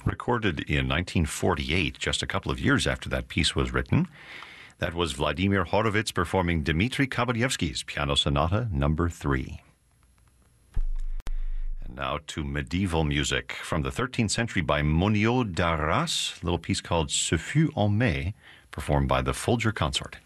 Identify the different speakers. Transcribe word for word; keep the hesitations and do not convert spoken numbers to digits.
Speaker 1: recorded in nineteen forty-eight, just a couple of years after that piece was written. That was Vladimir Horowitz performing Dmitri Kabalevsky's Piano Sonata Number Three. And now to medieval music from the thirteenth century by Monio d'Arras, a little piece called Ce fut en mai, performed by the Folger Consort.